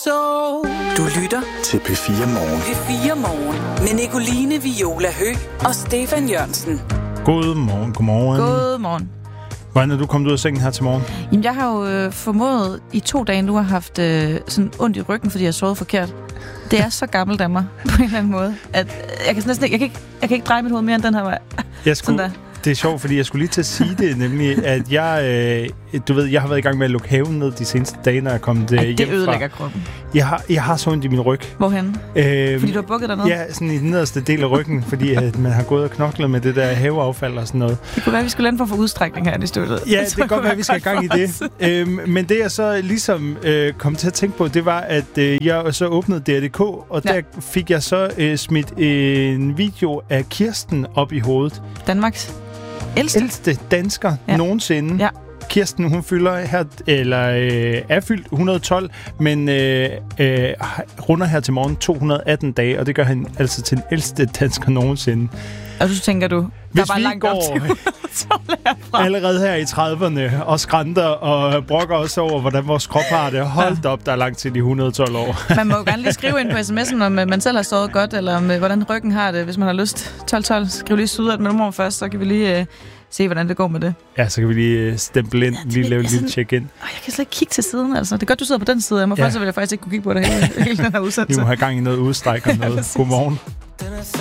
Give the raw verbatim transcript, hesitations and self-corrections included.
Så du lytter til P fire Morgen. P fire Morgen med Nicoline Viola Høgh og Stefan Jørgensen. God morgen, god morgen. God morgen. Hvordan er du kommet ud af sengen her til morgen? Jamen, jeg har jo øh, formået i to dage nu at have haft øh, sådan ondt i ryggen, fordi jeg har sovet forkert. Det er så gammelt af mig, på en eller anden måde, at øh, jeg kan næsten ikke, jeg kan ikke, jeg kan ikke dreje mit hoved mere end den her vej. Jeg skulle, det er sjovt, fordi jeg skulle lige til at sige det, nemlig at jeg, øh, du ved, jeg har været i gang med at lukke haven ned de seneste dage, når jeg er kommet øh, hjem fra. Det ødelægger kroppen. Jeg har, jeg har så ondt i min ryg. Hvorhenne? Øh, fordi du har bukket dernede? Ja, sådan i den nederste del af ryggen, fordi at man har gået og knoklet med det der haveaffald og sådan noget. Det kunne være, at vi skulle lande for at få udstrækning her i studiet. Ja, det kan godt være, at vi skal i gang i det. øhm, men det, jeg så ligesom øh, kom til at tænke på, det var, at øh, jeg så åbnede D R punktum D K, og ja. Der fik jeg så øh, smidt en video af Kirsten op i hovedet. Danmarks ældste, ældste dansker ja. nogensinde. Ja. Kirsten, hun fylder her, eller øh, er fyldt et hundrede og tolv, men øh, øh, runder her til morgen to hundrede og atten dage, og det gør han altså til den ældste dansker nogensinde. Og så tænker du, hvis der var vi langt går op til allerede her i trediverne og skrænter og brokker os over, hvordan vores krop har det, hold op, der er langt til de et hundrede og tolv år. Man må jo gerne lige skrive ind på sms'en, om man selv har sovet godt, eller om hvordan ryggen har det, hvis man har lyst. tolv tolv, skriv lige Sydert med nummer først, så kan vi lige øh, se, hvordan det går med det. Ja, så kan vi lige stemple ind, lige lave en lille check-in. Jeg kan slet ikke kigge til siden, altså. Det er godt, du sidder på den side. Jeg må ja. Først, så vil jeg faktisk ikke kunne kigge på det hele, hele den her udsendelse. Vi må have gang i noget udstræk og noget. Godmorgen.